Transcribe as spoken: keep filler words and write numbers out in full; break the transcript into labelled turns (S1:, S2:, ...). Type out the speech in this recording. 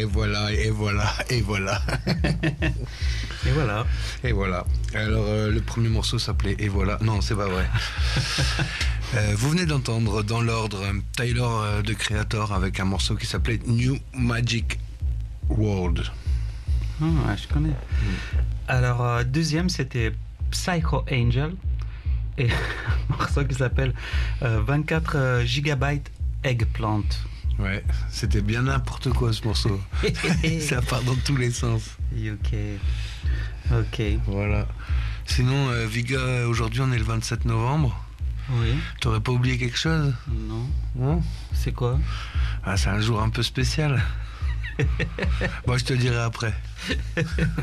S1: voilà, et voilà, et voilà.
S2: Et voilà.
S1: Et voilà. Alors, euh, le premier morceau s'appelait Et voilà. Non, c'est pas vrai. euh, vous venez d'entendre, dans l'ordre, Tyler, euh, de Creator, avec un morceau qui s'appelait New Magic World.
S2: Ah, ouais, je connais.
S1: Mm.
S2: Alors, euh, deuxième, c'était Psycho Angel. Et un morceau qui s'appelle euh, vingt-quatre gigabytes Eggplant.
S1: Ouais, c'était bien n'importe quoi ce morceau. Ça part dans tous les sens.
S2: Ok. Ok.
S1: Voilà. Sinon, euh, Viga, aujourd'hui on est le vingt-sept novembre.
S2: Oui.
S1: T'aurais pas oublié quelque chose?
S2: Non.
S1: Non.
S2: C'est quoi?
S1: Ah, c'est un jour un peu spécial. Moi, je te dirai après.